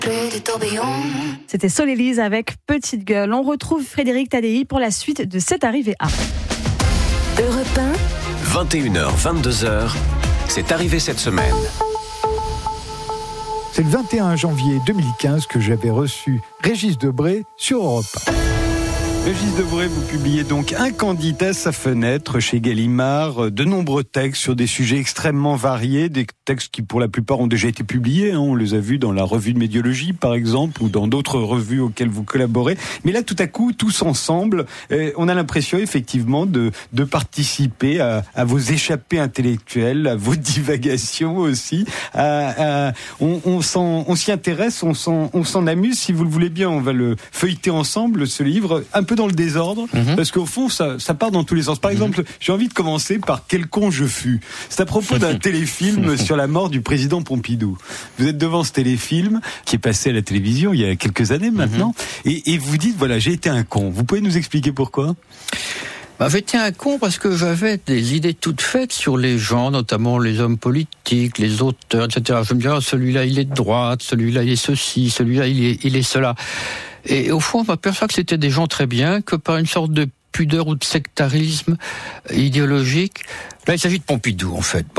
C'était Solélise avec Petite Gueule. On retrouve Frédéric Tadei pour la suite de cette arrivée à Europe 1. 21h, 22h, c'est arrivé cette semaine. C'est le 21 janvier 2015 que j'avais reçu Régis Debray sur Europe 1. Régis Debray, vous publiez donc Un candidat à sa fenêtre chez Gallimard, de nombreux textes sur des sujets extrêmement variés, des textes qui pour la plupart ont déjà été publiés, on les a vus dans la revue de médiologie par exemple, ou dans d'autres revues auxquelles vous collaborez, mais là tout à coup, tous ensemble, on a l'impression effectivement de participer à vos échappées intellectuelles, à vos divagations aussi, on s'y intéresse, on s'en amuse, si vous le voulez bien, on va le feuilleter ensemble ce livre, un peu dans le désordre, parce qu'au fond, ça part dans tous les sens. Par exemple, j'ai envie de commencer par Quel con je fus. C'est à propos d'un téléfilm sur la mort du président Pompidou. Vous êtes devant ce téléfilm qui est passé à la télévision il y a quelques années maintenant, et vous dites, voilà, j'ai été un con. Vous pouvez nous expliquer pourquoi ? J'étais un con parce que j'avais des idées toutes faites sur les gens, notamment les hommes politiques, les auteurs, etc. Je me disais, celui-là il est de droite, celui-là il est ceci, celui-là il est cela. Et au fond, on m'aperçoit que c'était des gens très bien, que par une sorte de pudeur ou de sectarisme idéologique. Là, il s'agit de Pompidou, en fait.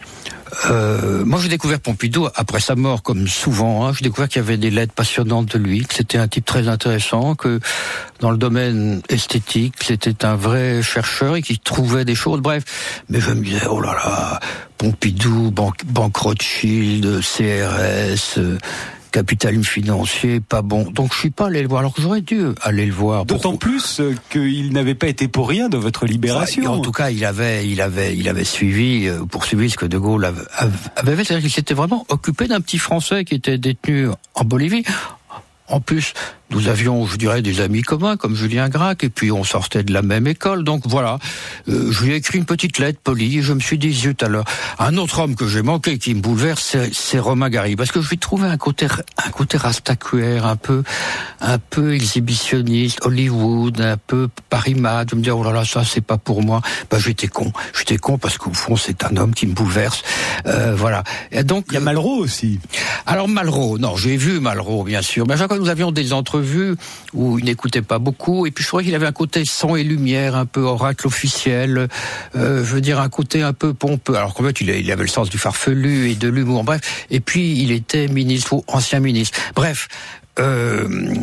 Moi, j'ai découvert Pompidou après sa mort, comme souvent. J'ai découvert qu'il y avait des lettres passionnantes de lui, que c'était un type très intéressant, que dans le domaine esthétique, c'était un vrai chercheur et qui trouvait des choses. Bref, mais je me disais, oh là là, Pompidou, Banque Rothschild, CRS... capitalisme financier, pas bon. Donc je suis pas allé le voir, alors que j'aurais dû aller le voir. D'autant plus qu'il n'avait pas été pour rien dans votre libération. En tout cas, il avait poursuivi ce que De Gaulle avait fait. C'est-à-dire qu'il s'était vraiment occupé d'un petit Français qui était détenu en Bolivie. En plus, nous avions, je dirais, des amis communs, comme Julien Gracq, et puis on sortait de la même école, donc voilà. Je lui ai écrit une petite lettre polie, et je me suis dit, zut alors. Un autre homme que j'ai manqué, qui me bouleverse, c'est Romain Gary, parce que je lui trouvais un côté rastaquaire, un peu exhibitionniste, Hollywood, un peu Paris Match. Je me disais, oh là là, ça c'est pas pour moi. J'étais con parce qu'au fond, c'est un homme qui me bouleverse. Voilà. Et donc, il y a Malraux aussi. Alors Malraux, non, j'ai vu Malraux, bien sûr, mais à chaque fois nous avions des entrevues où il n'écoutait pas beaucoup, et puis je trouvais qu'il avait un côté sang et lumière, un peu oracle officiel, je veux dire un côté un peu pompeux, alors qu'en fait il avait le sens du farfelu et de l'humour, bref, et puis il était ministre ou ancien ministre, bref, ne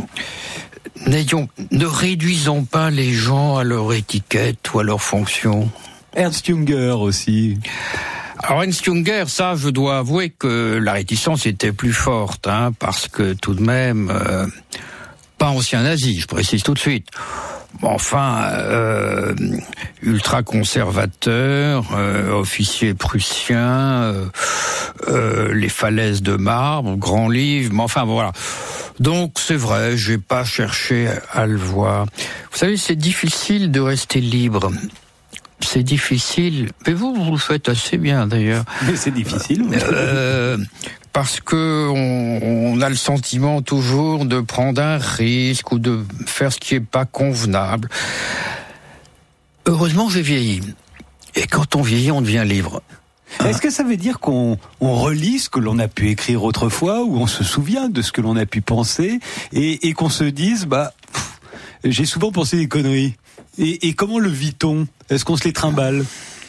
réduisons pas les gens à leur étiquette ou à leur fonction. Ernst Junger aussi. Alors Ernst Junger, ça, je dois avouer que la réticence était plus forte, parce que tout de même, pas ancien nazi, je précise tout de suite. Enfin, ultra-conservateur, officier prussien, les falaises de marbre, grand livre, mais enfin voilà. Donc c'est vrai, j'ai pas cherché à le voir. Vous savez, c'est difficile de rester libre. C'est difficile, mais vous le faites assez bien d'ailleurs. Mais c'est difficile. Parce que on a le sentiment toujours de prendre un risque ou de faire ce qui est pas convenable. Heureusement, j'ai vieilli. Et quand on vieillit, on devient libre. Est-ce que ça veut dire qu'on relit ce que l'on a pu écrire autrefois, ou on se souvient de ce que l'on a pu penser, et qu'on se dise, j'ai souvent pensé des conneries. Et comment le vit-on ? Est-ce qu'on se les trimballe ?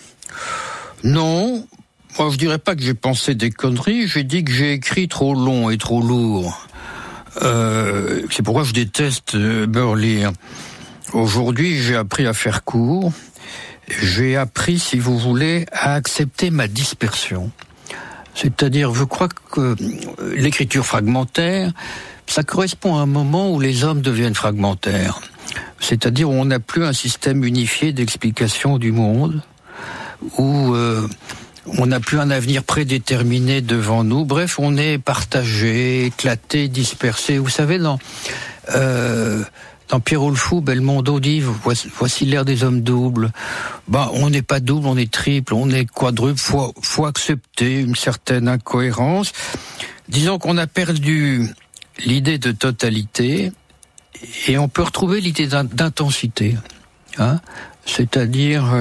Non, moi je dirais pas que j'ai pensé des conneries, j'ai dit que j'ai écrit trop long et trop lourd. C'est pourquoi je déteste me relire. Aujourd'hui, j'ai appris à faire court. J'ai appris, si vous voulez, à accepter ma dispersion. C'est-à-dire, je crois que l'écriture fragmentaire, ça correspond à un moment où les hommes deviennent fragmentaires. C'est-à-dire où on n'a plus un système unifié d'explication du monde, où on n'a plus un avenir prédéterminé devant nous. Bref, on est partagé, éclaté, dispersé. Vous savez, dans Pierrot le Fou, Belmondo dit, voici l'ère des hommes doubles. On n'est pas double, on est triple, on est quadruple. Faut accepter une certaine incohérence. Disons qu'on a perdu l'idée de totalité, et on peut retrouver l'idée d'intensité, c'est-à-dire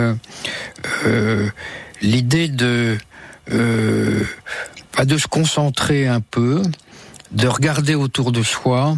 l'idée de se concentrer un peu, de regarder autour de soi,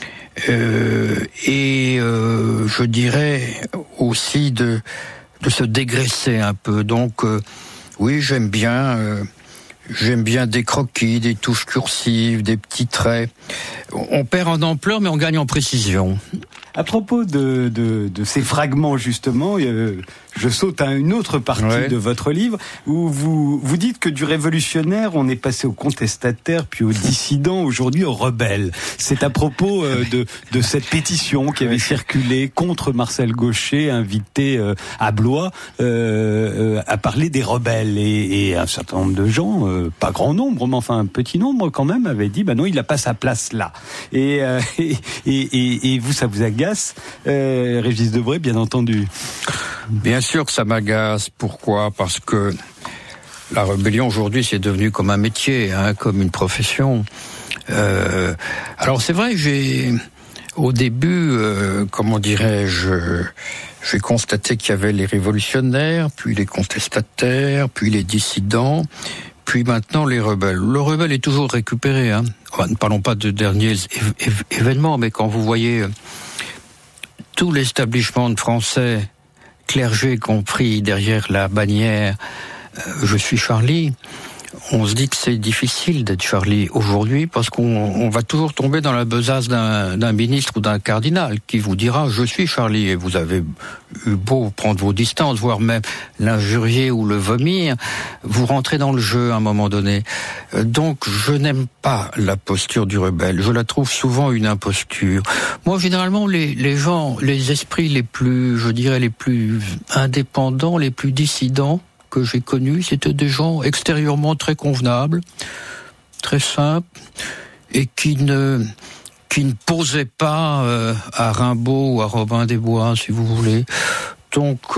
et je dirais aussi de se dégraisser un peu. Donc oui, j'aime bien des croquis, des touches cursives, des petits traits. On perd en ampleur, mais on gagne en précision. À propos de ces fragments, justement, je saute à une autre partie de votre livre, où vous dites que du révolutionnaire, on est passé au contestataire, puis au dissident, aujourd'hui au rebelle. C'est à propos de cette pétition qui avait circulé contre Marcel Gauchet, invité à Blois, à parler des rebelles. Et un certain nombre de gens, pas grand nombre, mais enfin un petit nombre quand même, avaient dit, non, il n'a pas sa place là. Et vous, ça vous agace, Régis Debray, bien entendu. Bien sûr que ça m'agace. Pourquoi ? Parce que la rébellion aujourd'hui, c'est devenu comme un métier, comme une profession. Alors c'est vrai que au début, j'ai constaté qu'il y avait les révolutionnaires, puis les contestataires, puis les dissidents, puis maintenant les rebelles. Le rebelle est toujours récupéré. Enfin, ne parlons pas de derniers événements, mais quand vous voyez tout l'establishment français, clergé compris, derrière la bannière « Je suis Charlie », on se dit que c'est difficile d'être Charlie aujourd'hui parce qu'on va toujours tomber dans la besace d'un ministre ou d'un cardinal qui vous dira « Je suis Charlie » et vous avez eu beau prendre vos distances, voire même l'injurier ou le vomir, vous rentrez dans le jeu à un moment donné. Donc je n'aime pas la posture du rebelle, je la trouve souvent une imposture. Moi généralement les gens, les esprits les plus, je dirais les plus indépendants, les plus dissidents que j'ai connus, c'était des gens extérieurement très convenables, très simples, et qui ne posaient pas à Rimbaud ou à Robin des Bois, si vous voulez. Donc,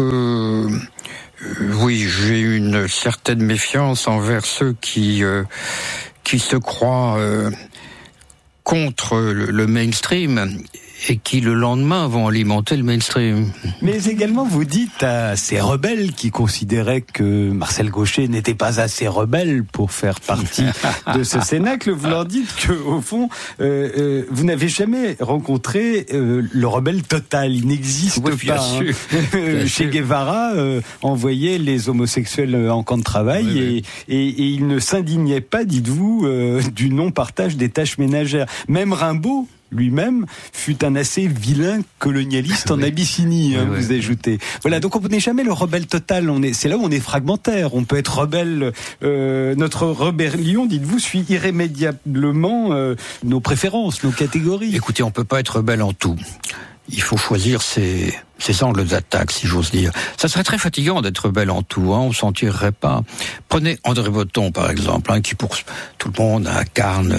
oui, j'ai une certaine méfiance envers ceux qui se croient contre le mainstream et qui le lendemain vont alimenter le mainstream. Mais également vous dites à ces rebelles qui considéraient que Marcel Gauchet n'était pas assez rebelle pour faire partie de ce cénacle, vous leur dites que au fond vous n'avez jamais rencontré le rebelle total, il n'existe pas. Che Guevara envoyait les homosexuels en camp de travail et il ne s'indignait pas, dites-vous, du non-partage des tâches ménagères. Même Rimbaud lui-même fut un assez vilain colonialiste en Abyssinie, vous ajoutez. Voilà, donc on n'est jamais le rebelle total, c'est là où on est fragmentaire. On peut être rebelle, notre rébellion, dites-vous, suit irrémédiablement nos préférences, nos catégories. Écoutez, on peut pas être rebelle en tout. Il faut choisir ses angles d'attaque, si j'ose dire. Ça serait très fatigant d'être rebelle en tout, on s'en tirerait pas. Prenez André Breton, par exemple, qui pour tout le monde incarne,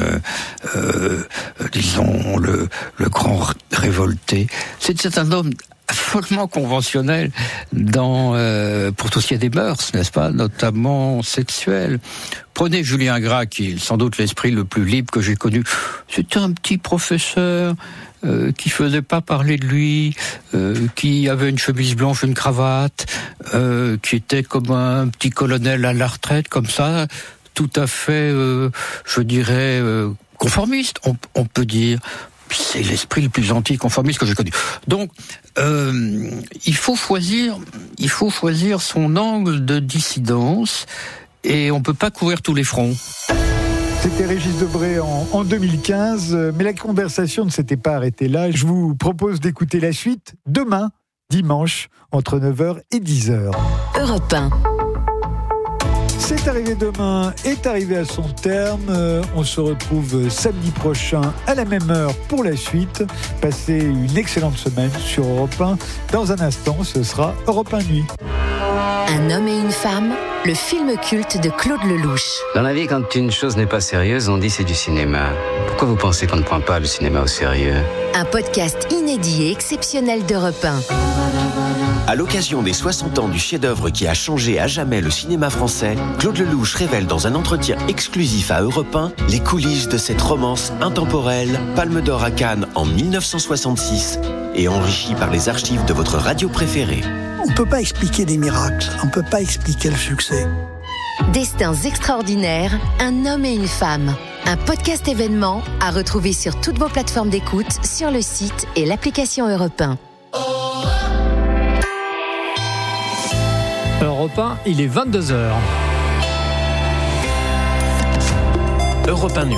disons, le grand révolté. C'est un homme follement conventionnel pour tout ce qui est des mœurs, n'est-ce pas, notamment sexuelles. Prenez Julien Gras, qui est sans doute l'esprit le plus libre que j'ai connu. C'était un petit professeur qui faisait pas parler de lui, qui avait une chemise blanche, une cravate, qui était comme un petit colonel à la retraite, comme ça, tout à fait, je dirais, conformiste, on peut dire. C'est l'esprit le plus anticonformiste que j'ai connu. Donc, il faut choisir son angle de dissidence, et on peut pas couvrir tous les fronts. C'était Régis Debray en 2015, mais la conversation ne s'était pas arrêtée là. Je vous propose d'écouter la suite demain, dimanche, entre 9h et 10h. Europe 1. C'est arrivé demain est arrivé à son terme. On se retrouve samedi prochain à la même heure pour la suite. Passez une excellente semaine sur Europe 1. Dans un instant, ce sera Europe 1 Nuit. Un homme et une femme, le film culte de Claude Lelouch. Dans la vie, quand une chose n'est pas sérieuse, on dit c'est du cinéma. Pourquoi vous pensez qu'on ne prend pas le cinéma au sérieux ? Un podcast inédit et exceptionnel d'Europe 1. À l'occasion des 60 ans du chef-d'œuvre qui a changé à jamais le cinéma français, Claude Lelouch révèle dans un entretien exclusif à Europe 1 les coulisses de cette romance intemporelle, Palme d'Or à Cannes en 1966 et enrichie par les archives de votre radio préférée. On ne peut pas expliquer des miracles, on ne peut pas expliquer le succès. Destins extraordinaires, un homme et une femme. Un podcast événement à retrouver sur toutes vos plateformes d'écoute, sur le site et l'application Europe 1. Europe 1, il est 22h. Europe 1 Nuit.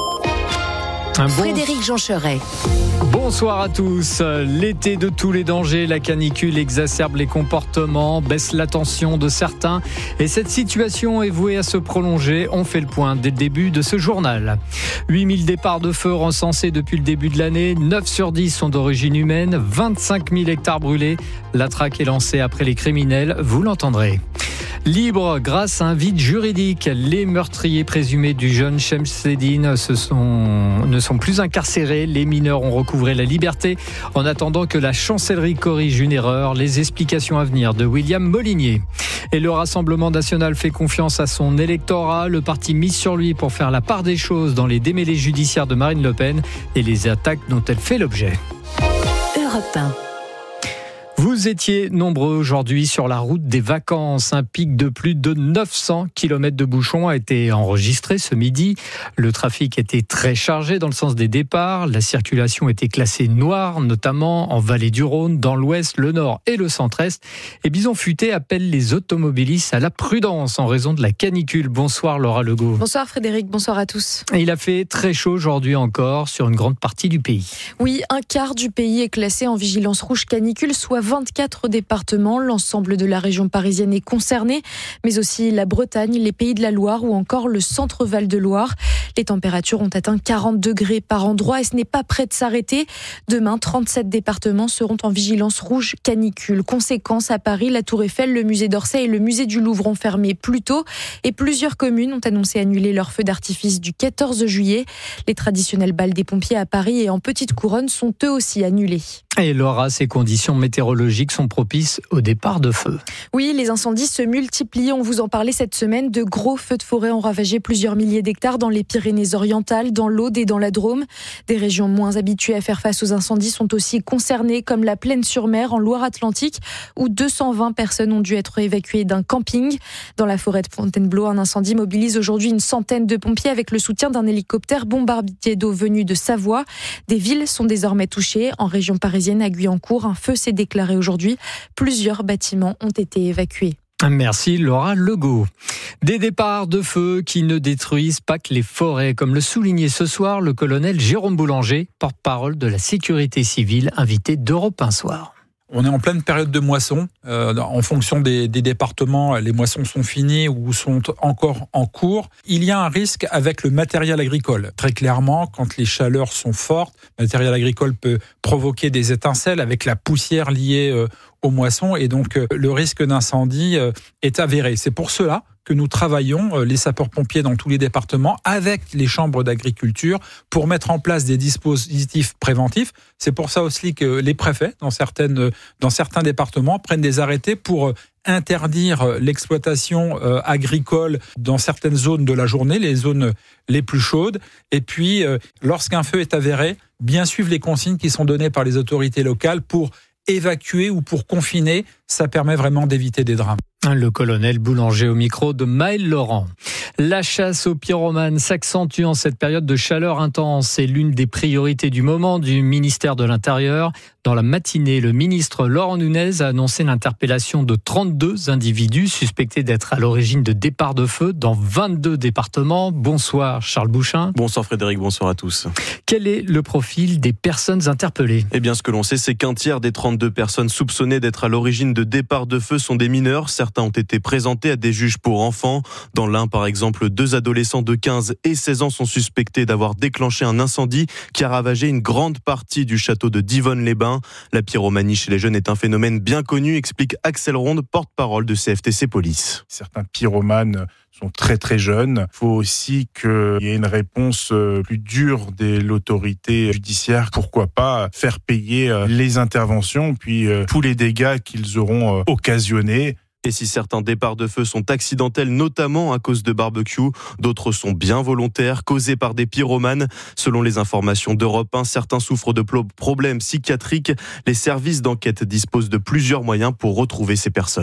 Frédéric Joncheret. Bonsoir à tous. L'été de tous les dangers, la canicule exacerbe les comportements, baisse l'attention de certains et cette situation est vouée à se prolonger. On fait le point dès le début de ce journal. 8000 départs de feu recensés depuis le début de l'année, 9 sur 10 sont d'origine humaine, 25 000 hectares brûlés. La traque est lancée après les criminels, vous l'entendrez. Libre grâce à un vide juridique, les meurtriers présumés du jeune Shemseddine ne sont plus incarcérés. Les mineurs ont recouvré la liberté en attendant que la chancellerie corrige une erreur. Les explications à venir de William Molinier. Et le Rassemblement national fait confiance à son électorat. Le parti mise sur lui pour faire la part des choses dans les démêlés judiciaires de Marine Le Pen et les attaques dont elle fait l'objet. Europe 1. Vous étiez nombreux aujourd'hui sur la route des vacances. Un pic de plus de 900 km de bouchons a été enregistré ce midi. Le trafic était très chargé dans le sens des départs. La circulation était classée noire, notamment en vallée du Rhône, dans l'ouest, le nord et le centre-est. Et Bison Futé appelle les automobilistes à la prudence en raison de la canicule. Bonsoir Laura Legault. Bonsoir Frédéric, bonsoir à tous. Il a fait très chaud aujourd'hui encore sur une grande partie du pays. Oui, un quart du pays est classé en vigilance rouge canicule, soit 24 départements. L'ensemble de la région parisienne est concerné, mais aussi la Bretagne, les Pays de la Loire ou encore le centre Val-de-Loire. Les températures ont atteint 40 degrés par endroit et ce n'est pas prêt de s'arrêter. Demain, 37 départements seront en vigilance rouge canicule. Conséquence, à Paris, la Tour Eiffel, le musée d'Orsay et le musée du Louvre ont fermé plus tôt et plusieurs communes ont annoncé annuler leurs feux d'artifice du 14 juillet. Les traditionnels bals des pompiers à Paris et en Petite Couronne sont eux aussi annulés. Et Laura, ces conditions météorologiques sont propices au départ de feu. Oui, les incendies se multiplient. On vous en parlait cette semaine. De gros feux de forêt ont ravagé plusieurs milliers d'hectares dans les Pyrénées-Orientales, dans l'Aude et dans la Drôme. Des régions moins habituées à faire face aux incendies sont aussi concernées, comme la Plaine-sur-Mer en Loire-Atlantique, où 220 personnes ont dû être évacuées d'un camping. Dans la forêt de Fontainebleau, un incendie mobilise aujourd'hui une centaine de pompiers avec le soutien d'un hélicoptère bombardier d'eau venu de Savoie. Des villes sont désormais touchées. En région parisienne, à Guyancourt, un feu s'est déclaré aujourd'hui. Plusieurs bâtiments ont été évacués. Merci Laura Legault. Des départs de feu qui ne détruisent pas que les forêts, comme le soulignait ce soir le colonel Jérôme Boulanger, porte-parole de la sécurité civile, invité d'Europe 1 Soir. On est en pleine période de moisson. En fonction des départements, les moissons sont finies ou sont encore en cours. Il y a un risque avec le matériel agricole. Très clairement, quand les chaleurs sont fortes, le matériel agricole peut provoquer des étincelles avec la poussière liée aux moissons. Et donc, le risque d'incendie est avéré. C'est pour cela que nous travaillons, les sapeurs-pompiers dans tous les départements, avec les chambres d'agriculture, pour mettre en place des dispositifs préventifs. C'est pour ça aussi que les préfets, dans certains départements, prennent des arrêtés pour interdire l'exploitation agricole dans certaines zones de la journée, les zones les plus chaudes. Et puis, lorsqu'un feu est avéré, bien suivre les consignes qui sont données par les autorités locales pour évacuer ou pour confiner. Ça permet vraiment d'éviter des drames. Le colonel Boulanger au micro de Maël Laurent. La chasse aux pyromanes s'accentue en cette période de chaleur intense. C'est l'une des priorités du moment du ministère de l'Intérieur. Dans la matinée, le ministre Laurent Nunez a annoncé l'interpellation de 32 individus suspectés d'être à l'origine de départs de feu dans 22 départements. Bonsoir Charles Bouchin. Bonsoir Frédéric, bonsoir à tous. Quel est le profil des personnes interpellées ? Eh bien, ce que l'on sait, c'est qu'un tiers des 32 personnes soupçonnées d'être à l'origine de départs de feu sont des mineurs. Certains ont été présentés à des juges pour enfants. Dans l'Ain, par exemple, 2 adolescents de 15 et 16 ans sont suspectés d'avoir déclenché un incendie qui a ravagé une grande partie du château de Divonne-les-Bains. La pyromanie chez les jeunes est un phénomène bien connu, explique Axel Ronde, porte-parole de CFTC Police. Certains pyromanes sont très très jeunes. Il faut aussi qu'il y ait une réponse plus dure de l'autorité judiciaire. Pourquoi pas faire payer les interventions, puis tous les dégâts qu'ils auront occasionnés. Et si certains départs de feu sont accidentels, notamment à cause de barbecue, d'autres sont bien volontaires, causés par des pyromanes. Selon les informations d'Europe 1, certains souffrent de problèmes psychiatriques. Les services d'enquête disposent de plusieurs moyens pour retrouver ces personnes.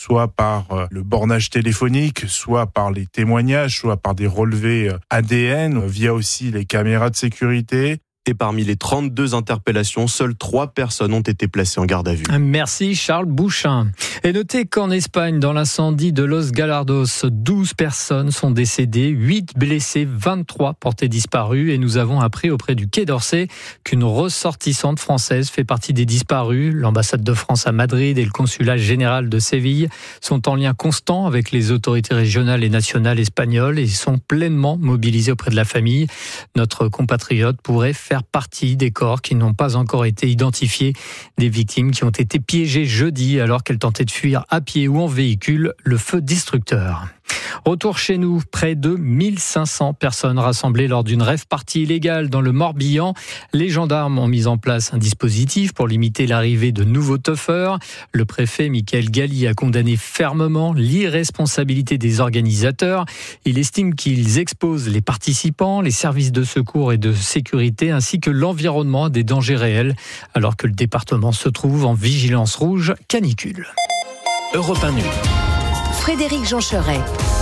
soit par le bornage téléphonique, soit par les témoignages, soit par des relevés ADN, via aussi les caméras de sécurité. Et parmi les 32 interpellations, seules 3 personnes ont été placées en garde à vue. Merci Charles Bouchin. Et notez qu'en Espagne, dans l'incendie de Los Galardos, 12 personnes sont décédées, 8 blessés, 23 portés disparus. Et nous avons appris auprès du Quai d'Orsay qu'une ressortissante française fait partie des disparus. L'ambassade de France à Madrid et le consulat général de Séville sont en lien constant avec les autorités régionales et nationales espagnoles et sont pleinement mobilisés auprès de la famille. Notre compatriote pourrait faire partie des corps qui n'ont pas encore été identifiés, des victimes qui ont été piégées jeudi alors qu'elles tentaient de fuir à pied ou en véhicule le feu destructeur. Retour chez nous, près de 1500 personnes rassemblées lors d'une rave-party illégale dans le Morbihan. Les gendarmes ont mis en place un dispositif pour limiter l'arrivée de nouveaux teufeurs. Le préfet Michael Galli a condamné fermement l'irresponsabilité des organisateurs. Il estime qu'ils exposent les participants, les services de secours et de sécurité ainsi que l'environnement à des dangers réels alors que le département se trouve en vigilance rouge canicule. Europe 1 Nuit. Frédéric Jean-Cheret.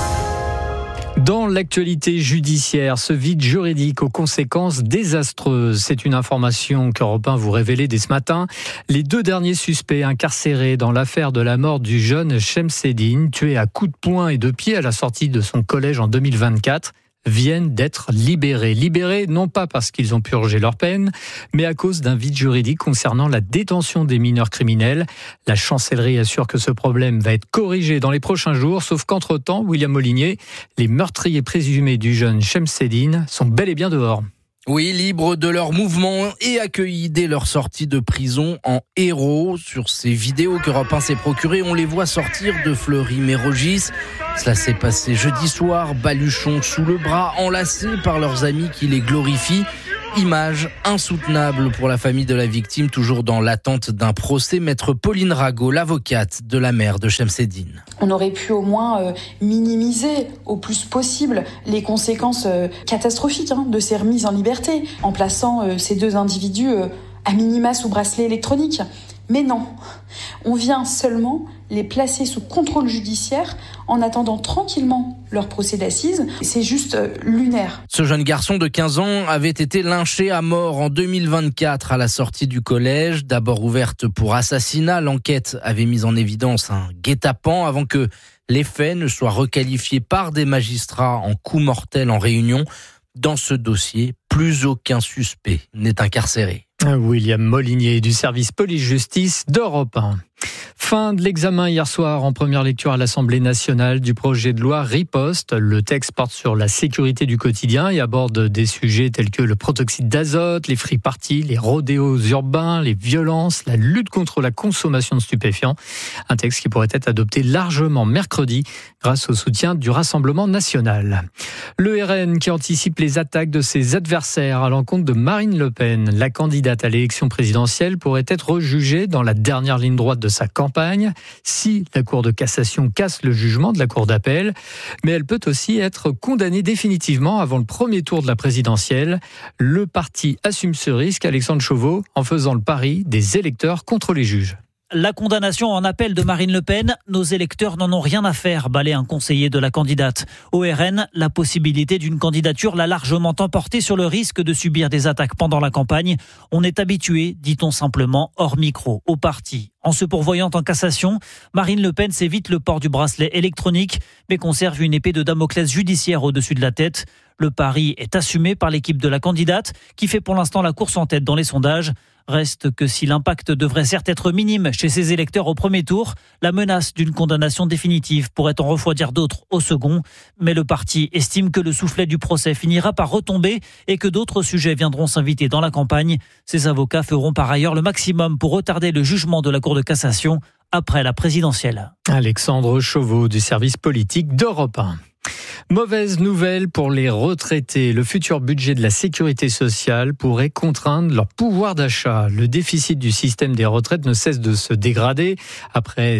Dans l'actualité judiciaire, ce vide juridique aux conséquences désastreuses. C'est une information qu'Europe 1 vous révélait dès ce matin. Les 2 derniers suspects incarcérés dans l'affaire de la mort du jeune Chemseddine, tué à coups de poing et de pied à la sortie de son collège en 2024, viennent d'être libérés. Libérés non pas parce qu'ils ont purgé leur peine, mais à cause d'un vide juridique concernant la détention des mineurs criminels. La chancellerie assure que ce problème va être corrigé dans les prochains jours, sauf qu'entre-temps, William Molinier, les meurtriers présumés du jeune Chemseddine sont bel et bien dehors. Oui, libres de leurs mouvements et accueillis dès leur sortie de prison en héros. Sur ces vidéos qu'Europe 1 s'est procurées, on les voit sortir de Fleury-Mérogis. Cela s'est passé jeudi soir, baluchons sous le bras, enlacés par leurs amis qui les glorifient. Image insoutenable pour la famille de la victime, toujours dans l'attente d'un procès. Maître Pauline Rago, l'avocate de la mère de Chemseddine. On aurait pu au moins minimiser au plus possible les conséquences catastrophiques de ces remises en liberté, en plaçant ces 2 individus à minima sous bracelet électronique. Mais non, on vient seulement les placer sous contrôle judiciaire en attendant tranquillement leur procès d'assises. C'est juste lunaire. Ce jeune garçon de 15 ans avait été lynché à mort en 2024 à la sortie du collège. D'abord ouverte pour assassinat, l'enquête avait mis en évidence un guet-apens avant que les faits ne soient requalifiés par des magistrats en coup mortel en réunion. Dans ce dossier, plus aucun suspect n'est incarcéré. William Molinier du service police-justice d'Europe 1. Fin de l'examen hier soir en première lecture à l'Assemblée nationale du projet de loi Riposte. Le texte porte sur la sécurité du quotidien et aborde des sujets tels que le protoxyde d'azote, les free-parties, les rodéos urbains, les violences, la lutte contre la consommation de stupéfiants. Un texte qui pourrait être adopté largement mercredi grâce au soutien du Rassemblement national. Le RN qui anticipe les attaques de ses adversaires à l'encontre de Marine Le Pen. La candidate à l'élection présidentielle pourrait être jugée dans la dernière ligne droite de sa campagne si la Cour de cassation casse le jugement de la Cour d'appel. Mais elle peut aussi être condamnée définitivement avant le premier tour de la présidentielle. Le parti assume ce risque, Alexandre Chauveau, en faisant le pari des électeurs contre les juges. La condamnation en appel de Marine Le Pen, nos électeurs n'en ont rien à faire, balaie un conseiller de la candidate. Au RN, la possibilité d'une candidature l'a largement emporté sur le risque de subir des attaques pendant la campagne. On est habitué, dit-on simplement, hors micro, au parti. En se pourvoyant en cassation, Marine Le Pen s'évite le port du bracelet électronique, mais conserve une épée de Damoclès judiciaire au-dessus de la tête. Le pari est assumé par l'équipe de la candidate, qui fait pour l'instant la course en tête dans les sondages. Reste que si l'impact devrait certes être minime chez ses électeurs au premier tour, la menace d'une condamnation définitive pourrait en refroidir d'autres au second. Mais le parti estime que le soufflet du procès finira par retomber et que d'autres sujets viendront s'inviter dans la campagne. Ses avocats feront par ailleurs le maximum pour retarder le jugement de la Cour de cassation après la présidentielle. Alexandre Chauveau du service politique d'Europe 1. Mauvaise nouvelle pour les retraités. Le futur budget de la sécurité sociale pourrait contraindre leur pouvoir d'achat. Le déficit du système des retraites ne cesse de se dégrader. Après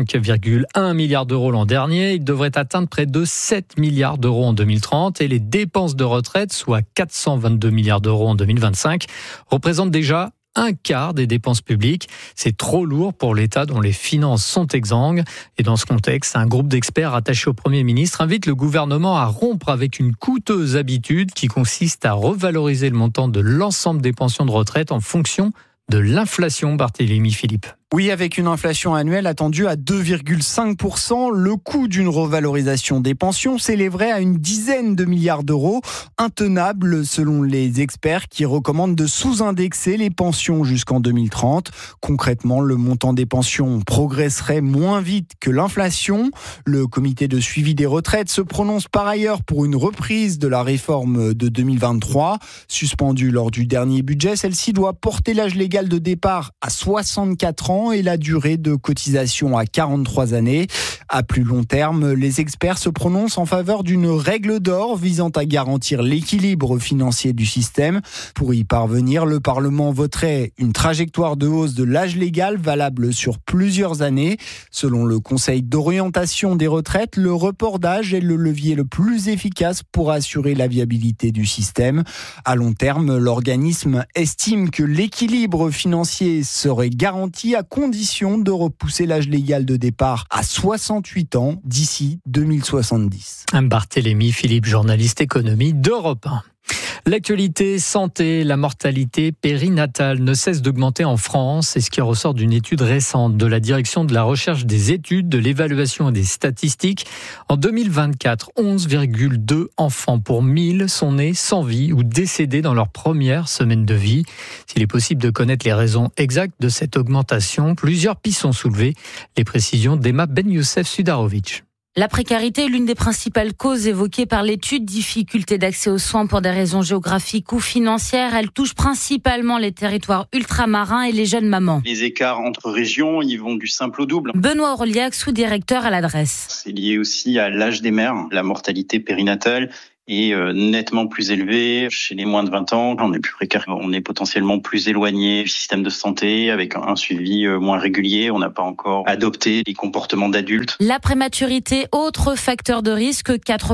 5,1 milliards d'euros l'an dernier, il devrait atteindre près de 7 milliards d'euros en 2030 et les dépenses de retraite, soit 422 milliards d'euros en 2025, représentent déjà un quart des dépenses publiques. C'est trop lourd pour l'État dont les finances sont exsangues. Et dans ce contexte, un groupe d'experts attaché au Premier ministre invite le gouvernement à rompre avec une coûteuse habitude qui consiste à revaloriser le montant de l'ensemble des pensions de retraite en fonction de l'inflation, Barthélémy Philippe. Oui, avec une inflation annuelle attendue à 2,5%, le coût d'une revalorisation des pensions s'élèverait à une dizaine de milliards d'euros, intenable selon les experts qui recommandent de sous-indexer les pensions jusqu'en 2030. Concrètement, le montant des pensions progresserait moins vite que l'inflation. Le comité de suivi des retraites se prononce par ailleurs pour une reprise de la réforme de 2023. Suspendue lors du dernier budget, celle-ci doit porter l'âge légal de départ à 64 ans et la durée de cotisation à 43 années. À plus long terme, les experts se prononcent en faveur d'une règle d'or visant à garantir l'équilibre financier du système. Pour y parvenir, le Parlement voterait une trajectoire de hausse de l'âge légal valable sur plusieurs années. Selon le Conseil d'orientation des retraites, le report d'âge est le levier le plus efficace pour assurer la viabilité du système. À long terme, l'organisme estime que l'équilibre financier serait garanti à condition de repousser l'âge légal de départ à 68 ans d'ici 2070. Barthélémy Philippe, journaliste économie d'Europe 1. L'actualité santé, la mortalité périnatale ne cesse d'augmenter en France. C'est ce qui ressort d'une étude récente de la Direction de la recherche des études, de l'évaluation et des statistiques. En 2024, 11,2 enfants pour 1000 sont nés sans vie ou décédés dans leur première semaine de vie. S'il est possible de connaître les raisons exactes de cette augmentation, plusieurs pistes sont soulevées. Les précisions d'Emma Ben Youssef Sudarovic. La précarité est l'une des principales causes évoquées par l'étude. Difficulté d'accès aux soins pour des raisons géographiques ou financières. Elle touche principalement les territoires ultramarins et les jeunes mamans. Les écarts entre régions, ils vont du simple au double. Benoît Orliac, sous-directeur à l'adresse. C'est lié aussi à l'âge des mères, la mortalité périnatale est nettement plus élevé chez les moins de 20 ans. On est plus précaire, on est potentiellement plus éloigné du système de santé avec un suivi moins régulier. On n'a pas encore adopté les comportements d'adultes. La prématurité, autre facteur de risque.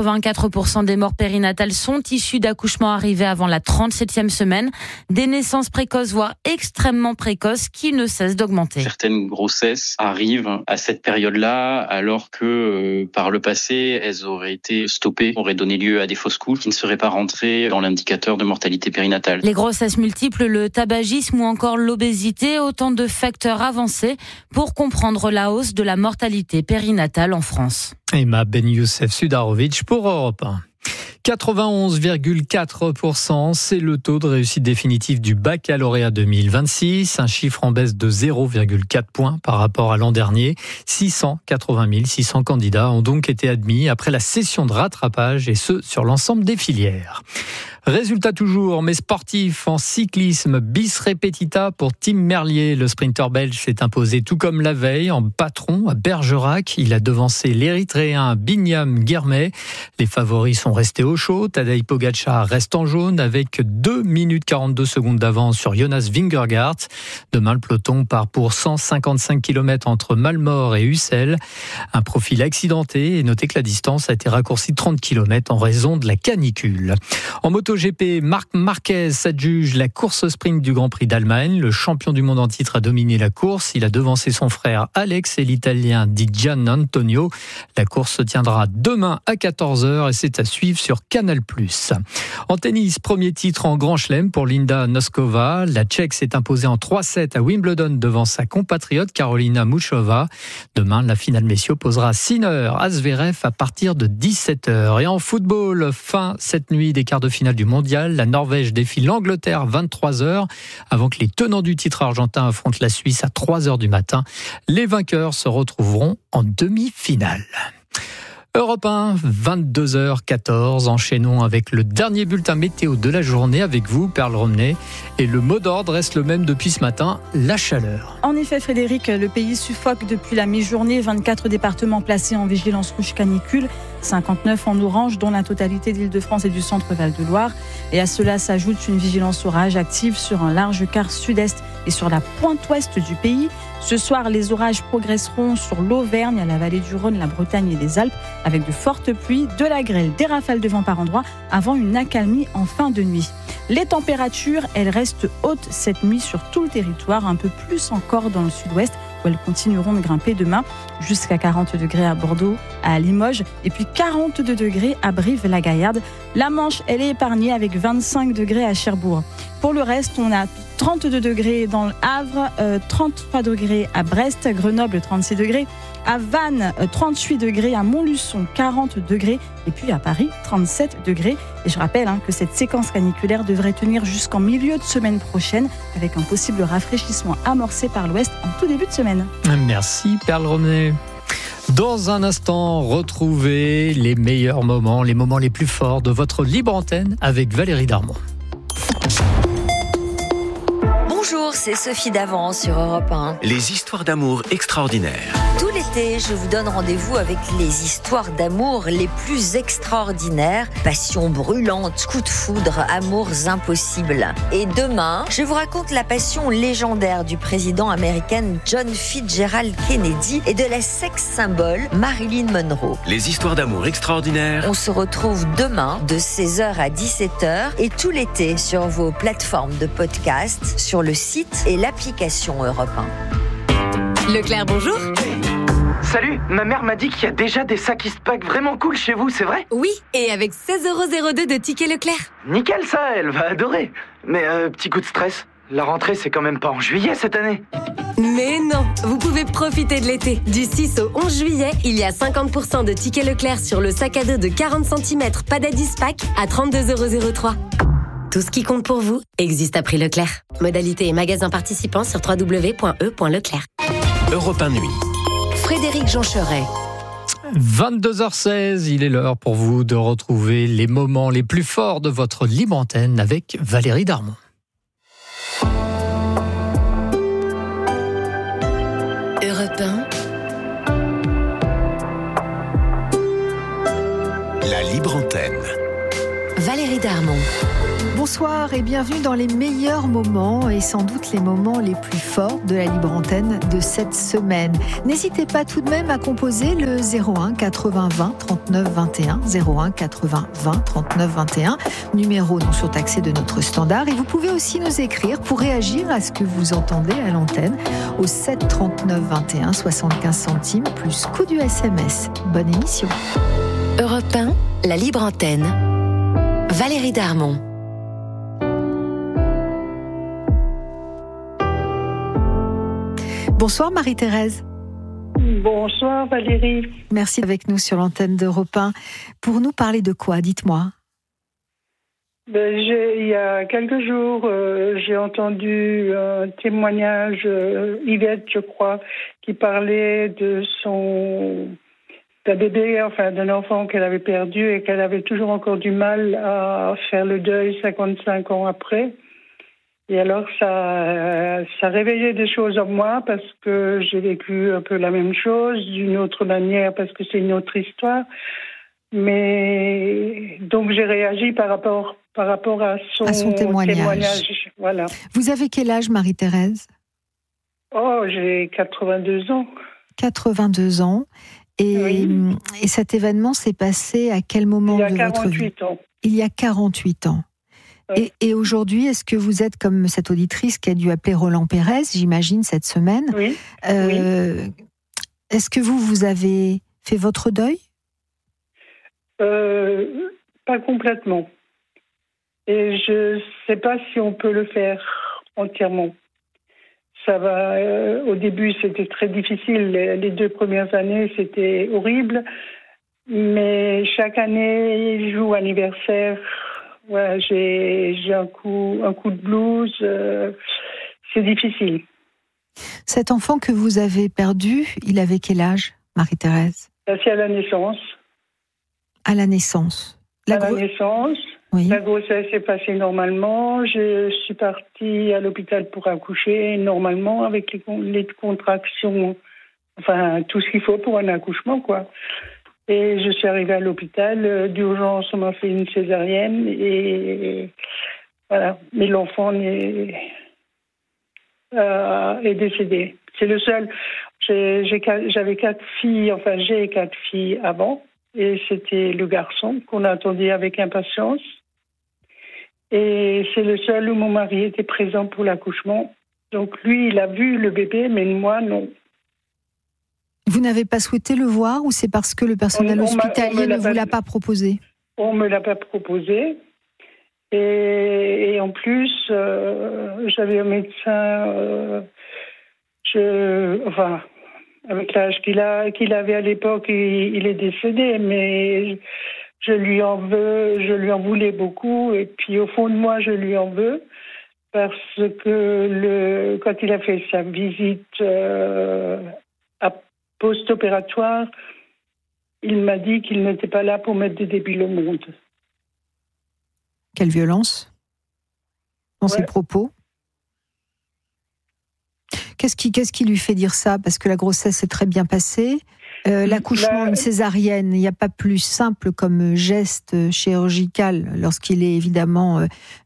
84% des morts périnatales sont issues d'accouchements arrivés avant la 37e semaine. Des naissances précoces, voire extrêmement précoces, qui ne cessent d'augmenter. Certaines grossesses arrivent à cette période-là alors que par le passé, elles auraient été stoppées, auraient donné lieu à des fausses couches qui ne seraient pas rentrées dans l'indicateur de mortalité périnatale. Les grossesses multiples, le tabagisme ou encore l'obésité, autant de facteurs avancés pour comprendre la hausse de la mortalité périnatale en France. Emma Ben Youssef Sudarovic pour Europe 1. 91,4%, c'est le taux de réussite définitive du baccalauréat 2026, un chiffre en baisse de 0,4 points par rapport à l'an dernier. 680 600 candidats ont donc été admis après la session de rattrapage et ce sur l'ensemble des filières. Résultat toujours, mais sportif en cyclisme, bis repetita pour Tim Merlier. Le sprinter belge s'est imposé tout comme la veille en patron à Bergerac. Il a devancé l'Érythréen Binyam Girmay. Les favoris sont restés au chaud. Tadej Pogačar reste en jaune avec 2 minutes 42 secondes d'avance sur Jonas Vingegaard. Demain, le peloton part pour 155 km entre Malmort et Ussel. Un profil accidenté et notez que la distance a été raccourcie de 30 km en raison de la canicule. En MotoGP, Marc Marquez s'adjuge la course sprint du Grand Prix d'Allemagne. Le champion du monde en titre a dominé la course. Il a devancé son frère Alex et l'Italien Di Gian Antonio. La course se tiendra demain à 14h et c'est à suivre sur Canal+. En tennis, premier titre en Grand Chelem pour Linda Noskova. La Tchèque s'est imposée en 3-7 à Wimbledon devant sa compatriote Karolina Muchova. Demain, la finale messieurs opposera Sinner à Zverev à partir de 17h. Et en football, fin cette nuit des quarts de finale du mondial. La Norvège défie l'Angleterre 23h avant que les tenants du titre argentin affrontent la Suisse à 3h du matin. Les vainqueurs se retrouveront en demi-finale. Europe 1, 22h14, enchaînons avec le dernier bulletin météo de la journée avec vous, Perle Romney. Et le mot d'ordre reste le même depuis ce matin, la chaleur. En effet, Frédéric, le pays suffoque depuis la mi-journée. 24 départements placés en vigilance rouge canicule. 59 en orange, dont la totalité d'Île-de-France et du centre-Val de Loire. Et à cela s'ajoute une vigilance orage active sur un large quart sud-est et sur la pointe ouest du pays. Ce soir, les orages progresseront sur l'Auvergne, la vallée du Rhône, la Bretagne et les Alpes, avec de fortes pluies, de la grêle, des rafales de vent par endroits, avant une accalmie en fin de nuit. Les températures, elles restent hautes cette nuit sur tout le territoire, un peu plus encore dans le sud-ouest, où elles continueront de grimper demain, jusqu'à 40 degrés à Bordeaux, à Limoges, et puis 42 degrés à Brive-la-Gaillarde. La Manche, elle est épargnée avec 25 degrés à Cherbourg. Pour le reste, on a 32 degrés dans le Havre, 33 degrés à Brest, Grenoble 36 degrés, à Vannes 38 degrés, à Montluçon 40 degrés et puis à Paris 37 degrés. Et je rappelle que cette séquence caniculaire devrait tenir jusqu'en milieu de semaine prochaine avec un possible rafraîchissement amorcé par l'ouest en tout début de semaine. Merci Perle René. Dans un instant, retrouvez les meilleurs moments, les moments les plus forts de votre libre antenne avec Valérie Darmon. Bonjour, c'est Sophie Davant sur Europe 1. Les histoires d'amour extraordinaires. Tout l'été, je vous donne rendez-vous avec les histoires d'amour les plus extraordinaires. Passion brûlante, coups de foudre, amours impossibles. Et demain, je vous raconte la passion légendaire du président américain John Fitzgerald Kennedy et de la sex symbole Marilyn Monroe. Les histoires d'amour extraordinaires. On se retrouve demain de 16h à 17h et tout l'été sur vos plateformes de podcast, sur le site et l'application Europe 1. Leclerc, bonjour. Salut, ma mère m'a dit qu'il y a déjà des sacs Eastpak vraiment cool chez vous, c'est vrai ? Oui, et avec 16,02€ de tickets Leclerc. Nickel ça, elle va adorer. Mais petit coup de stress, la rentrée c'est quand même pas en juillet cette année. Mais non, vous pouvez profiter de l'été. Du 6 au 11 juillet, il y a 50% de tickets Leclerc sur le sac à dos de 40 cm Padad Eastpak à 32,03€. Tout ce qui compte pour vous existe à prix Leclerc. Modalité et magasins participants sur www.e.leclerc. Europe 1 Nuit. Frédéric Joncheret. 22h16, il est l'heure pour vous de retrouver les moments les plus forts de votre libre antenne avec Valérie Darmon. Europe 1. La libre antenne. Valérie Darmon. Bonsoir et bienvenue dans les meilleurs moments et sans doute les moments les plus forts de la libre antenne de cette semaine. N'hésitez pas tout de même à composer le 01 80 20 39 21, 01 80 20 39 21, numéro non surtaxé de notre standard. Et vous pouvez aussi nous écrire pour réagir à ce que vous entendez à l'antenne au 7 39 21, 75 centimes plus coût du SMS. Bonne émission. Europe 1, la libre antenne. Valérie Darmon. Bonsoir Marie-Thérèse. Bonsoir Valérie. Merci avec nous sur l'antenne d'Europe 1. Pour nous parler de quoi, dites-moi. Il y a quelques jours, j'ai entendu un témoignage, Yvette je crois, qui parlait d'un bébé, enfin d'un enfant qu'elle avait perdu et qu'elle avait toujours encore du mal à faire le deuil 55 ans après. Et alors, ça réveillait des choses en moi parce que j'ai vécu un peu la même chose, d'une autre manière parce que c'est une autre histoire. Mais donc, j'ai réagi par rapport à son témoignage. Voilà. Vous avez quel âge, Marie-Thérèse ? Oh, j'ai 82 ans. 82 ans. Et cet événement s'est passé à quel moment de votre vie ? Il y a 48 ans. Il y a 48 ans. Et aujourd'hui, est-ce que vous êtes comme cette auditrice qui a dû appeler Roland Pérez, j'imagine, cette semaine ? Oui. Est-ce que vous avez fait votre deuil ? Pas complètement. Et je ne sais pas si on peut le faire entièrement. Ça va. Au début, c'était très difficile. Les 2 premières années, c'était horrible. Mais chaque année, joue anniversaire. Ouais, j'ai un coup de blues. C'est difficile. Cet enfant que vous avez perdu, il avait quel âge, Marie-Thérèse ? C'est à la naissance. À la naissance. La naissance. Oui. La grossesse s'est passée normalement. Je suis partie à l'hôpital pour accoucher normalement avec les contractions. Enfin, tout ce qu'il faut pour un accouchement, quoi. Et je suis arrivée à l'hôpital. D'urgence, on m'a fait une césarienne. Et voilà. Mais l'enfant est décédé. C'est le seul. J'avais 4 filles, enfin j'ai 4 filles avant. Et c'était le garçon qu'on attendait avec impatience. Et c'est le seul où mon mari était présent pour l'accouchement. Donc lui, il a vu le bébé, mais moi, non. Vous n'avez pas souhaité le voir ou c'est parce que le personnel hospitalier ne vous l'a pas proposé? On ne me l'a pas proposé. Et en plus, j'avais un médecin, avec l'âge qu'il avait à l'époque, il est décédé, mais je lui en voulais beaucoup. Et puis au fond de moi, je lui en veux parce que quand il a fait sa visite post-opératoire, il m'a dit qu'il n'était pas là pour mettre des débiles au monde. Quelle violence dans ses propos. Qu'est-ce qui lui fait dire ça? Parce que la grossesse s'est très bien passée. L'accouchement, une césarienne, il n'y a pas plus simple comme geste chirurgical lorsqu'il est évidemment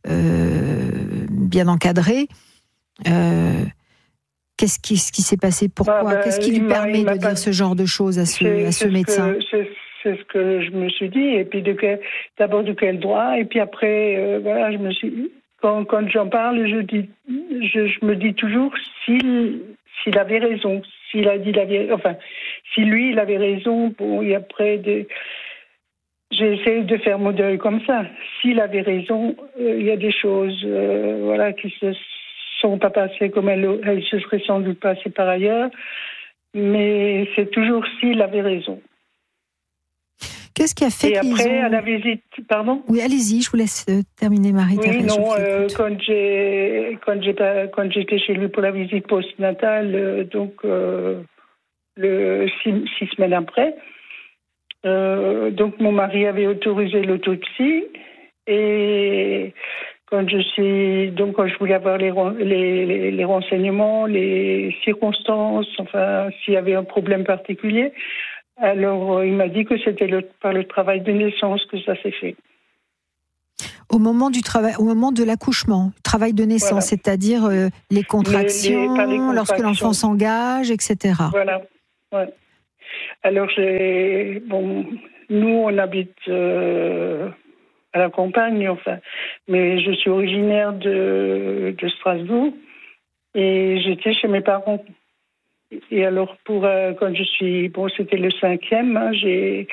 bien encadré. Qu'est-ce qui s'est passé? Pourquoi? Qu'est-ce qui lui permet de dire ce genre de choses à ce médecin? C'est ce que je me suis dit. Et puis d'abord de quel droit? Et puis après, je me suis... Quand j'en parle, je me dis toujours s'il avait raison, s'il a dit la vérité, enfin, si lui il avait raison. Bon, et après, j'ai essayé de faire mon deuil comme ça. S'il avait raison, il y a des choses, qui se sont pas passées comme elles se seraient sans doute passées par ailleurs. Mais c'est toujours s'il avait raison. Qu'est-ce qui a fait qu'ils après, à la visite, pardon? Oui, allez-y, je vous laisse terminer, Marie. Oui, non, quand j'étais chez lui pour la visite postnatale, donc le 6 semaines après, donc mon mari avait autorisé l'autopsie et quand je voulais avoir les renseignements, les circonstances, enfin, s'il y avait un problème particulier. Alors, il m'a dit que c'était par le travail de naissance que ça s'est fait. Au moment de l'accouchement, travail de naissance, c'est-à-dire les contractions, lorsque l'enfant s'engage, etc. Voilà. Ouais. Alors, nous, on habite à la campagne, enfin, mais je suis originaire de Strasbourg et j'étais chez mes parents. Et alors, quand je suis... Bon, c'était le 5e,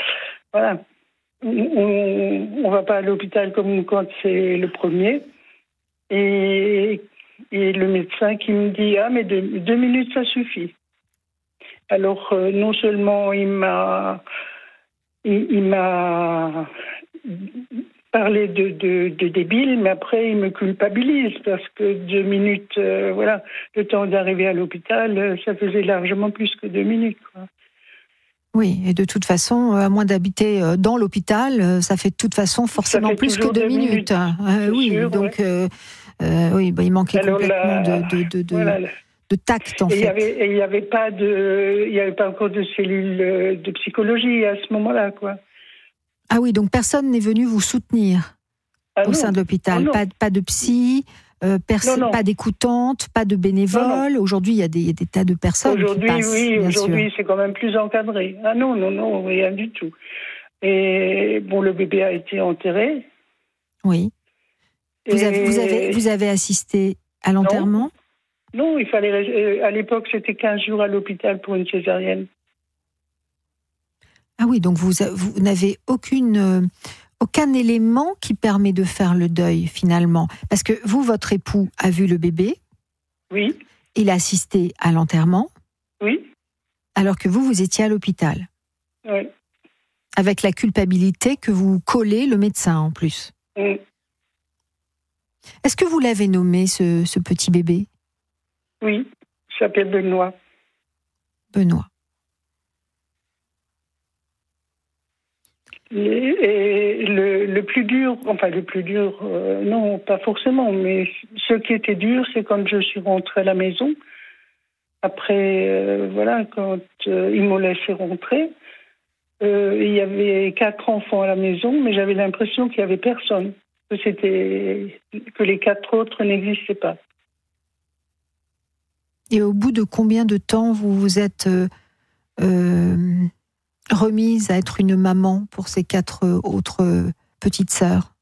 on va pas à l'hôpital comme quand c'est le premier. Et le médecin qui me dit, mais 2 minutes, ça suffit. Alors, non seulement il m'a parlé de débile, mais après il me culpabilise parce que 2 minutes, le temps d'arriver à l'hôpital, ça faisait largement plus que 2 minutes. Quoi. Oui, et de toute façon, à moins d'habiter dans l'hôpital, ça fait de toute façon forcément plus que 2 minutes. Oui, sûr, donc il manquait complètement de tact en fait. Et il n'y avait pas encore de cellule de psychologie à ce moment-là, quoi. Ah oui, donc personne n'est venu vous soutenir au sein de l'hôpital. Pas de psy, pas d'écoutante, pas de bénévole. Aujourd'hui, il y a des tas de personnes qui passent. Aujourd'hui, c'est quand même plus encadré. Ah non, rien du tout. Et le bébé a été enterré. Oui. Vous avez assisté à l'enterrement? Non, il fallait. À l'époque, c'était 15 jours à l'hôpital pour une césarienne. Ah oui, donc vous n'avez aucun élément qui permet de faire le deuil, finalement. Parce que votre époux a vu le bébé. Oui. Il a assisté à l'enterrement. Oui. Alors que vous étiez à l'hôpital. Oui. Avec la culpabilité que vous collez le médecin, en plus. Oui. Est-ce que vous l'avez nommé, ce petit bébé? Oui, il s'appelle Benoît. Benoît. Et le plus dur, non, pas forcément, mais ce qui était dur, c'est quand je suis rentrée à la maison. Après, quand ils m'ont laissé rentrer, il y avait 4 enfants à la maison, mais j'avais l'impression qu'il n'y avait personne, que les 4 autres n'existaient pas. Et au bout de combien de temps vous vous êtes remise à être une maman pour ces 4 autres petites sœurs?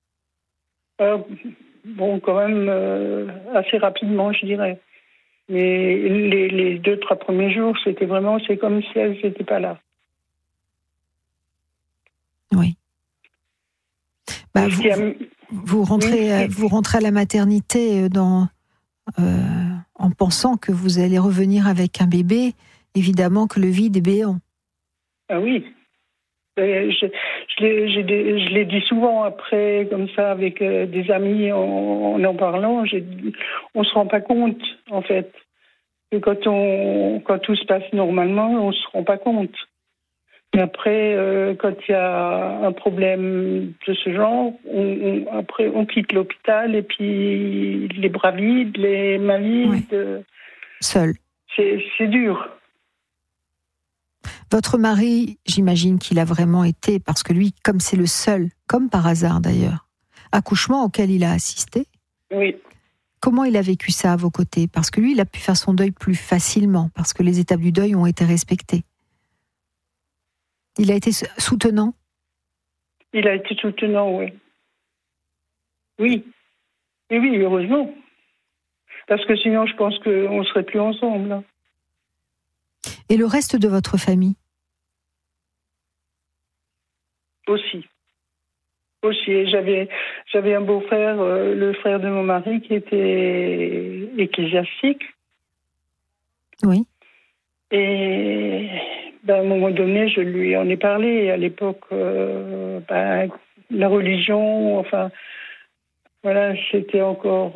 Bon, quand même assez rapidement, je dirais. Mais les 2-3 premiers jours, c'était vraiment, c'est comme si elles n'étaient pas là. Oui. Vous rentrez à la maternité en pensant que vous allez revenir avec un bébé. Évidemment que le vide est béant. Ah oui. Je l'ai dit souvent après, comme ça, avec des amis, en parlant. On ne se rend pas compte, en fait. Que quand tout se passe normalement, on ne se rend pas compte. Mais après, quand il y a un problème de ce genre, après on quitte l'hôpital et puis les bras vides, les mains vides. Seul. C'est dur. Votre mari, j'imagine qu'il a vraiment été, parce que lui, comme c'est le seul, comme par hasard d'ailleurs, accouchement auquel il a assisté. Oui. Comment il a vécu ça à vos côtés? Parce que lui, il a pu faire son deuil plus facilement, parce que les étapes du deuil ont été respectées. Il a été soutenant? Il a été soutenant, oui. Oui. Et oui, heureusement. Parce que sinon, je pense qu'on ne serait plus ensemble. Et le reste de votre famille? Aussi. J'avais un beau-frère, le frère de mon mari, qui était ecclésiastique. Oui. Et à un moment donné, je lui en ai parlé. À l'époque, la religion, enfin, voilà, c'était encore...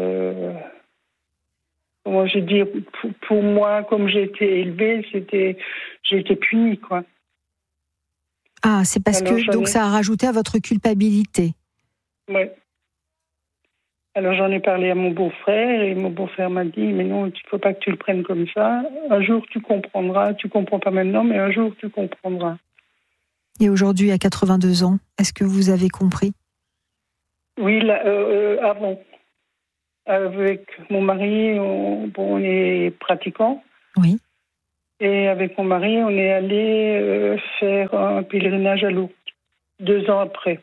comment je dis, pour moi, comme j'ai été élevée, j'ai été punie, quoi. Ah, c'est parce que donc ça a rajouté à votre culpabilité. Oui. Alors j'en ai parlé à mon beau-frère et mon beau-frère m'a dit mais non, il ne faut pas que tu le prennes comme ça. Un jour tu comprendras, tu comprends pas maintenant, mais un jour tu comprendras. Et aujourd'hui, à 82 ans, est-ce que vous avez compris? Oui, avant. Avec mon mari, on est pratiquant. Oui. Et avec mon mari, on est allé faire un pèlerinage à Lourdes, 2 ans après.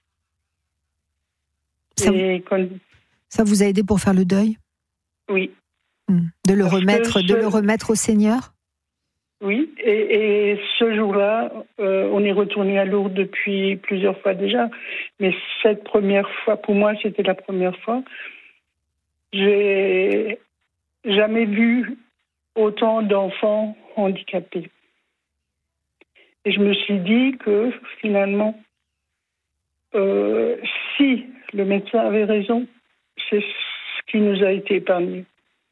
Ça vous a aidé pour faire le deuil? Oui. De le remettre au Seigneur? Oui, et ce jour-là, on est retourné à Lourdes depuis plusieurs fois déjà, mais cette première fois, pour moi, c'était la première fois. J'ai jamais vu autant d'enfants handicapés. Et je me suis dit que finalement, si le médecin avait raison, c'est ce qui nous a été épargné.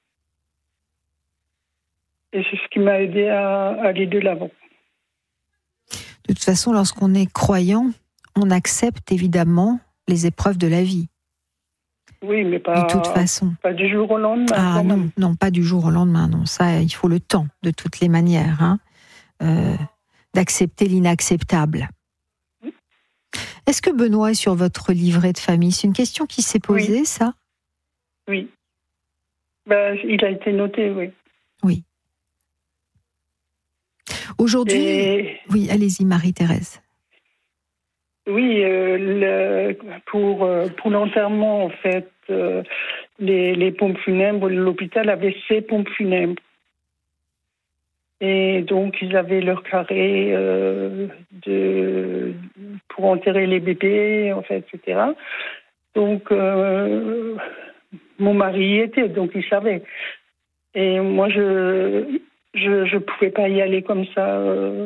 Et c'est ce qui m'a aidé à aller de l'avant. De toute façon, lorsqu'on est croyant, on accepte évidemment les épreuves de la vie. Oui, mais pas, de toute façon. Pas du jour au lendemain. Ah non, pas du jour au lendemain. Non, ça, il faut le temps, de toutes les manières, d'accepter l'inacceptable. Est-ce que Benoît est sur votre livret de famille? C'est une question qui s'est posée, oui. Ça? Oui. Il a été noté, oui. Oui. Aujourd'hui... Oui, allez-y, Marie-Thérèse. Oui, pour l'enterrement, en fait, les pompes funèbres, l'hôpital avait 6 pompes funèbres. Et donc, ils avaient leur carré pour enterrer les bébés, en fait, etc. Donc, mon mari y était, donc il savait. Et moi, je pouvais pas y aller comme ça.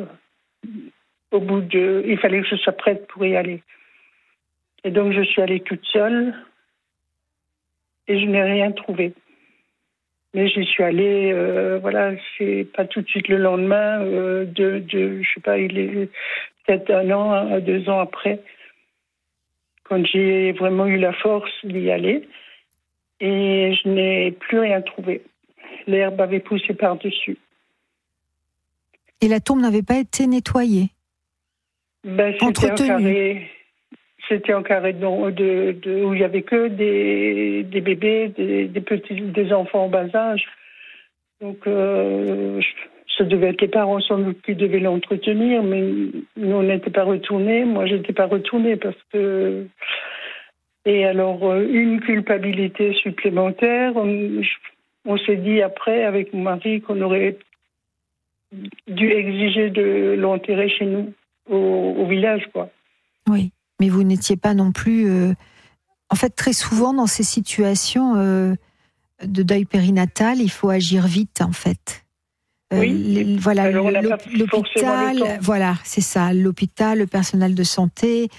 Il fallait que je sois prête pour y aller. Et donc, je suis allée toute seule et je n'ai rien trouvé. Mais j'y suis allée, c'est pas tout de suite le lendemain, je sais pas, il est peut-être 1 an, 2 ans après, quand j'ai vraiment eu la force d'y aller. Et je n'ai plus rien trouvé. L'herbe avait poussé par-dessus. Et la tombe n'avait pas été nettoyée? C'était un carré où il y avait que des bébés, des enfants en bas âge. Donc, ça devait être les parents sans doute qui devaient l'entretenir, mais nous, on n'était pas retournés. Moi, je n'étais pas retournée parce que... Et alors, une culpabilité supplémentaire. On s'est dit après, avec mon mari, qu'on aurait dû exiger de l'enterrer chez nous, au village, quoi. Oui, mais vous n'étiez pas non plus... En fait, très souvent, dans ces situations de deuil périnatal, il faut agir vite, en fait. Oui. Voilà, alors l'hôpital, voilà, c'est ça. L'hôpital, le personnel de santé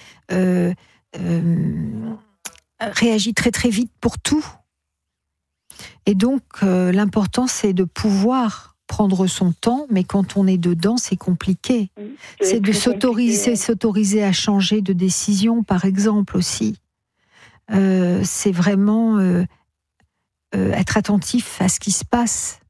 réagit très très vite pour tout. Et donc, l'important, c'est de pouvoir prendre son temps, mais quand on est dedans, c'est compliqué. C'est de s'autoriser à changer de décision, par exemple, aussi. C'est vraiment être attentif à ce qui se passe.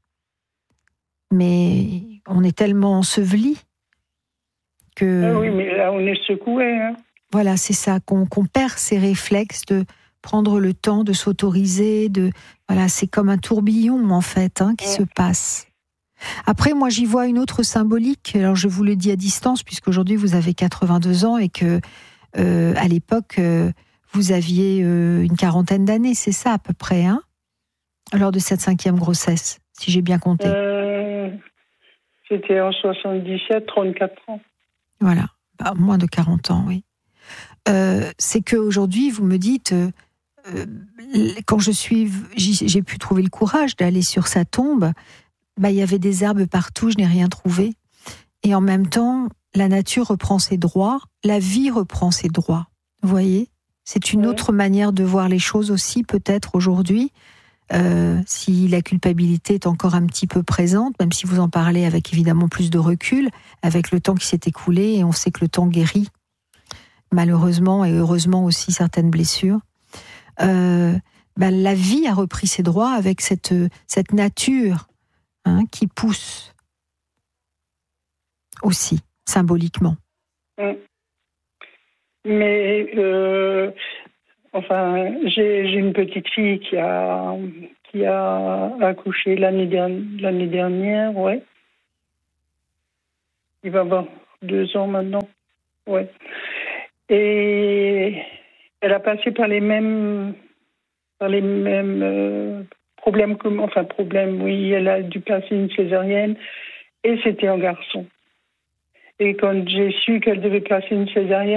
Mais on est tellement enseveli que... oui, mais là, on est secoué. Hein. Voilà, c'est ça, qu'on perd ses réflexes de prendre le temps de s'autoriser. Voilà, c'est comme un tourbillon, en fait, qui se passe. Après, moi, j'y vois une autre symbolique. Alors, je vous le dis à distance, puisqu'aujourd'hui, vous avez 82 ans et que, à l'époque, vous aviez une quarantaine d'années, c'est ça, à peu près, lors de cette 5e grossesse, si j'ai bien compté. C'était en 77, 34 ans. Voilà, moins de 40 ans, oui. C'est qu'aujourd'hui, vous me dites, quand j'ai pu trouver le courage d'aller sur sa tombe, il y avait des herbes partout, je n'ai rien trouvé. Et en même temps, la nature reprend ses droits, la vie reprend ses droits. Vous voyez ? C'est une autre manière de voir les choses aussi, peut-être aujourd'hui, si la culpabilité est encore un petit peu présente, même si vous en parlez avec évidemment plus de recul, avec le temps qui s'est écoulé, et on sait que le temps guérit, malheureusement et heureusement aussi certaines blessures. La vie a repris ses droits avec cette nature qui pousse aussi, symboliquement. Mais, j'ai une petite fille qui a accouché l'année dernière, ouais. Il va avoir 2 ans maintenant, ouais. Et elle a passé par les mêmes problèmes que moi. Enfin, problème, oui, elle a dû passer une césarienne et c'était un garçon. Et quand j'ai su qu'elle devait passer une césarienne,